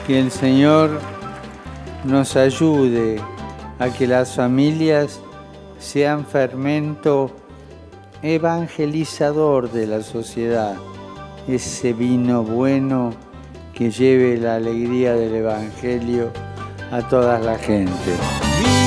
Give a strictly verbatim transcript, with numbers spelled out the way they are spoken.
Que el Señor nos ayude a que las familias sean fermento evangelizador de la sociedad, ese vino bueno que lleve la alegría del Evangelio a toda la gente.